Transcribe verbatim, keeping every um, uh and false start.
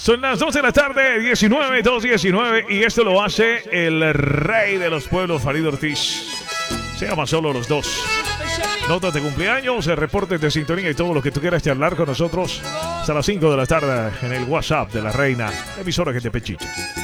Son las dos de la tarde, diecinueve, dos diecinueve, y esto lo hace el rey de los pueblos, Farid Ortiz. Se llama Solo los Dos. Notas de cumpleaños, reportes de sintonía y todo lo que tú quieras charlar con nosotros hasta las cinco de la tarde en el WhatsApp de la reina, emisora que te pechicha.